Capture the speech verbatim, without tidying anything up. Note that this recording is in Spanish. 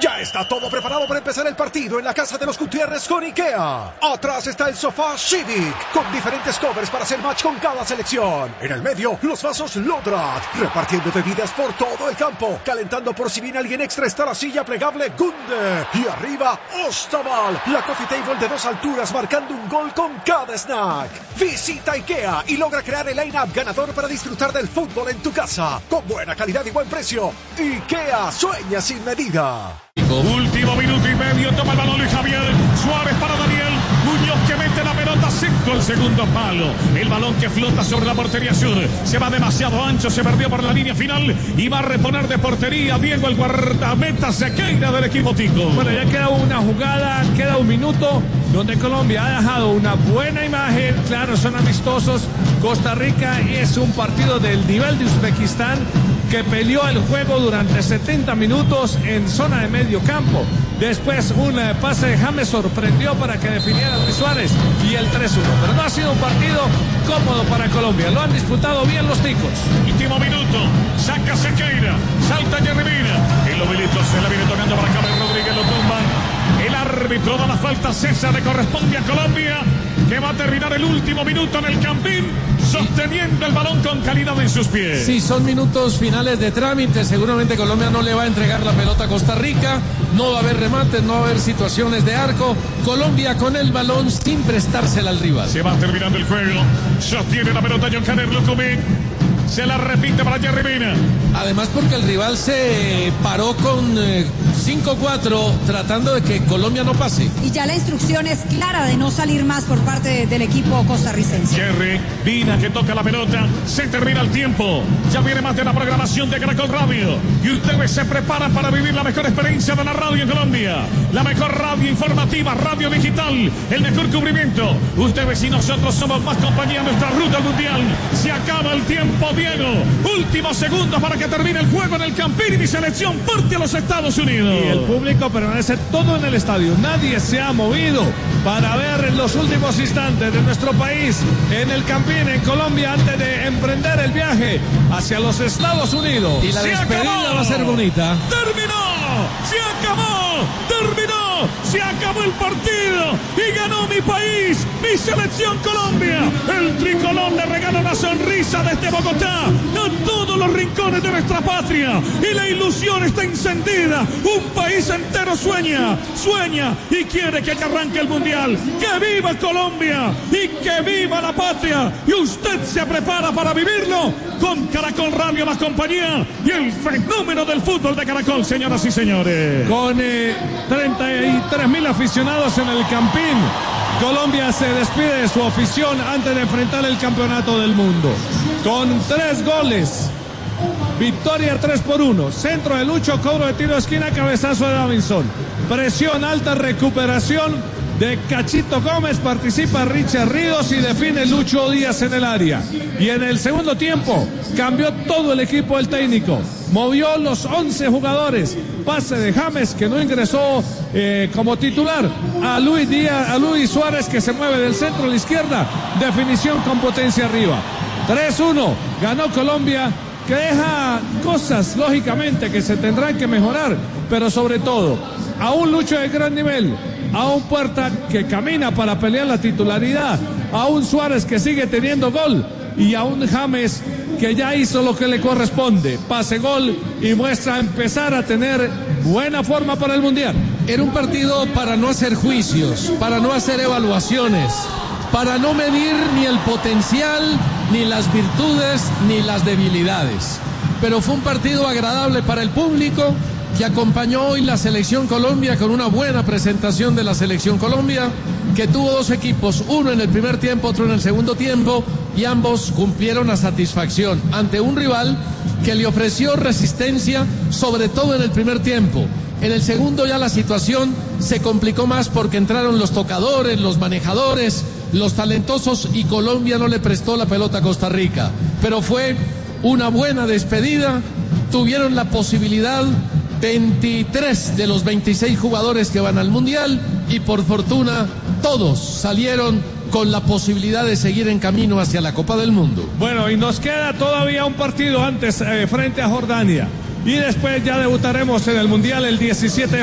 Ya está todo preparado para empezar el partido en la casa de los Gutiérrez con IKEA. Atrás está el sofá Civic, con diferentes covers para hacer match con cada selección. En el medio, los vasos Lodrat, repartiendo bebidas por todo el campo. Calentando por si viene alguien extra está la silla plegable Gunde. Y arriba, Ostaval, la coffee table de dos alturas marcando un gol con cada snack. Visita IKEA y logra crear el line-up ganador para disfrutar del fútbol en tu casa. Con buena calidad y buen precio. IKEA sueña sin medida. Último minuto y medio, toma el balón Luis Javier Suárez para Daniel Muñoz, que mete la pelota centro el segundo palo. El balón que flota sobre la portería sur, se va demasiado ancho, se perdió por la línea final y va a reponer de portería Diego, el guardameta Sequeira del equipo tico. Bueno, ya queda una jugada, queda un minuto donde Colombia ha dejado una buena imagen. Claro, son amistosos Costa Rica y es un partido del nivel de Uzbekistán, que peleó el juego durante setenta minutos en zona de medio campo. Después un eh, pase de James sorprendió para que definiera Luis Suárez y el tres uno. Pero no ha sido un partido cómodo para Colombia. Lo han disputado bien los ticos. Último minuto, saca Sequeira, salta Jerry Mina. El ovilito se la viene tocando para Cameron Rodríguez, lo tumban. El árbitro da la falta, César, le corresponde a Colombia, que va a terminar el último minuto en el Campín, sosteniendo el balón con calidad en sus pies. Sí, son minutos finales de trámite. Seguramente Colombia no le va a entregar la pelota a Costa Rica. No va a haber remates, no va a haber situaciones de arco. Colombia con el balón sin prestársela al rival. Se va terminando el juego. Sostiene la pelota John Caner Lucumí. Se la repite para Jerry Mina. Además porque el rival se paró con eh, cinco cuatro tratando de que Colombia no pase. Y ya la instrucción es clara de no salir más por parte de, del equipo costarricense. Jerry Mina, que toca la pelota. Se termina el tiempo. Ya viene más de la programación de Caracol Radio. Y ustedes se preparan para vivir la mejor experiencia de la radio en Colombia. La mejor radio informativa, radio digital. El mejor cubrimiento. Ustedes y nosotros somos más compañía en nuestra ruta al mundial. Se acaba el tiempo, Diego. Últimos segundos para que termine el juego en el Campín y mi selección parte a los Estados Unidos. Y el público permanece todo en el estadio. Nadie se ha movido para ver los últimos instantes de nuestro país en el Campín, en Colombia, antes de emprender el viaje hacia los Estados Unidos. Y la se despedida acabó. va a ser bonita. ¡Terminó! ¡Se acabó! ¡Terminó! Se acabó el partido y ganó mi país, mi selección Colombia. El tricolor le regala una sonrisa desde Bogotá a todos los rincones de nuestra patria y la ilusión está encendida. Un país entero sueña, sueña y quiere que arranque el mundial. ¡Que viva Colombia y que viva la patria! Y usted se prepara para vivirlo con Caracol Radio más compañía y el fenómeno del fútbol de Caracol, señoras y señores. Con eh, treinta y tres mil aficionados en el Campín, Colombia se despide de su afición antes de enfrentar el campeonato del mundo. Con tres goles, victoria tres por uno, centro de Lucho, cobro de tiro de esquina, cabezazo de Davinson, presión alta, recuperación de Cachito Gómez, participa Richard Ríos y define Lucho Díaz en el área. Y en el segundo tiempo cambió todo el equipo del técnico, movió los once jugadores, pase de James que no ingresó eh, como titular, a Luis Díaz, a Luis Suárez que se mueve del centro a la izquierda, definición con potencia arriba. tres uno, ganó Colombia, que deja cosas lógicamente que se tendrán que mejorar, pero sobre todo a un Lucho de gran nivel, a un Puerta que camina para pelear la titularidad, a un Suárez que sigue teniendo gol y a un James que ya hizo lo que le corresponde, pase gol y muestra empezar a tener buena forma para el mundial. Era un partido para no hacer juicios, para no hacer evaluaciones, para no medir ni el potencial, ni las virtudes, ni las debilidades. Pero fue un partido agradable para el público, que acompañó hoy la selección Colombia con una buena presentación de la selección Colombia, que tuvo dos equipos, uno en el primer tiempo, otro en el segundo tiempo, y ambos cumplieron a satisfacción ante un rival que le ofreció resistencia, sobre todo en el primer tiempo. En el segundo ya la situación se complicó más porque entraron los tocadores, los manejadores, los talentosos, y Colombia no le prestó la pelota a Costa Rica. Pero fue una buena despedida, tuvieron la posibilidad veintitrés de los veintiséis jugadores que van al Mundial y por fortuna todos salieron con la posibilidad de seguir en camino hacia la Copa del Mundo. Bueno, y nos queda todavía un partido antes eh, frente a Jordania y después ya debutaremos en el Mundial el diecisiete de